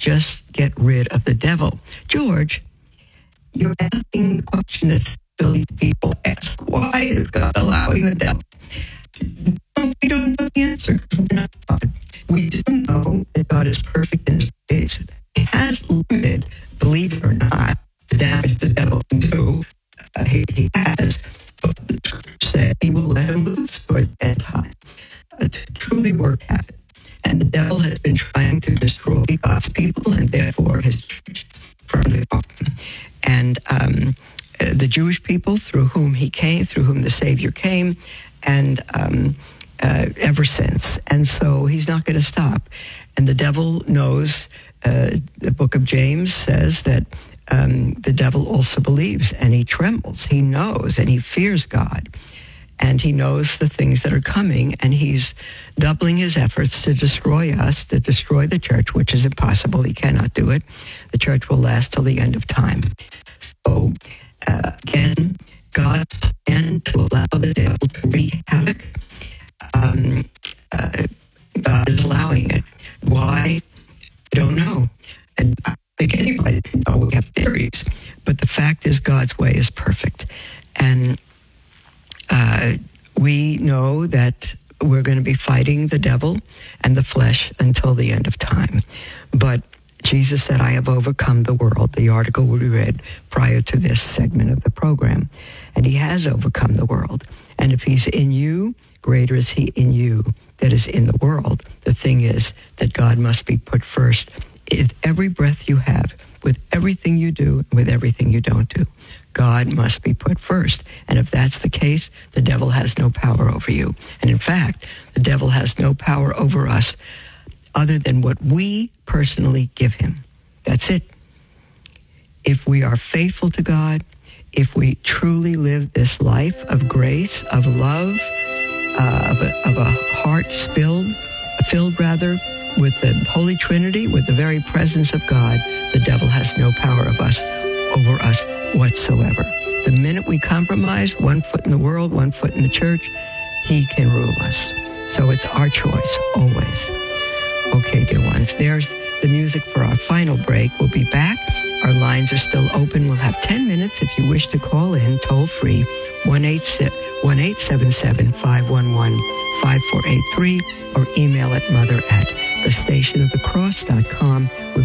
just get rid of the devil. George, you're asking the question that silly people ask. Why is God allowing the devil? No, we don't know the answer. We're not God. We do know that God is perfect in his ways. He has limited, believe it or not, the damage the devil can do. He has. But the scripture said he will let him loose towards the end time to truly work havoc. And the devil has been trying to destroy God's people and therefore his church from the garden. And the Jewish people through whom he came, through whom the Savior came, and ever since. And so he's not going to stop. And the devil knows, the book of James says that the devil also believes and he trembles. He knows and he fears God. And he knows the things that are coming, and he's doubling his efforts to destroy us, to destroy the church, which is impossible. He cannot do it. The church will last till the end of time. So, again, God's plan to allow the devil to wreak havoc, God is allowing it. Why? I don't know. And I think anybody can know. We have theories. But the fact is God's way is perfect. And we know that we're going to be fighting the devil and the flesh until the end of time. But Jesus said, I have overcome the world, the article we read prior to this segment of the program. And he has overcome the world. And if he's in you, greater is he in you that is in the world. The thing is that God must be put first. With every breath you have, with everything you do, with everything you don't do, God must be put first. And if that's the case, the devil has no power over you. And in fact, the devil has no power over us other than what we personally give him. That's it. If we are faithful to God, if we truly live this life of grace, of love, of a heart filled with the Holy Trinity, with the very presence of God, the devil has no power over us whatsoever. The minute we compromise, one foot in the world, one foot in the church, he can rule us. So it's our choice, always. Okay, dear ones, there's the music for our final break. We'll be back. Our lines are still open. We'll have 10 minutes if you wish to call in, toll free, 1-877-511-5483, or email at mother@thestationofthecross.com. We'll